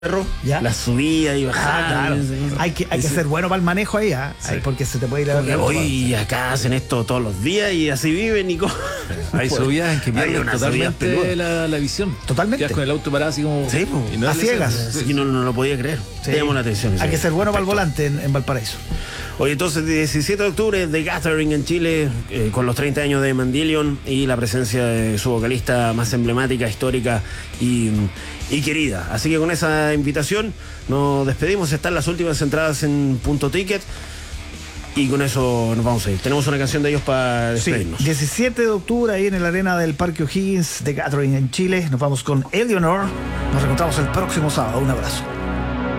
cerro, ¿Ya? la subida y bajada. Claro. Hay que ser bueno para el manejo ahí, Sí. porque se te puede ir a Hoy acá hacen esto todos los días y así viven y Hay subidas en que Hay pierden unas subidas totalmente la visión. Totalmente. Quedas con el auto parado así como. Sí, po. y no A es ciegas. necesario. Así que no lo podía creer. Sí. Te llamó la atención. Hay que ser bueno para el Perfecto. volante en Valparaíso. Hoy entonces, 17 de octubre, The Gathering en Chile, con los 30 años de Mandillion y la presencia de su vocalista más emblemática, histórica y querida. Así que con esa invitación nos despedimos. Están las últimas entradas en Punto Ticket y con eso nos vamos a ir. Tenemos una canción de ellos para Sí, despedirnos. 17 de octubre ahí en la arena del Parque O'Higgins, The Gathering en Chile. Nos vamos con Eleanor. Nos reencontramos el próximo sábado. Un abrazo.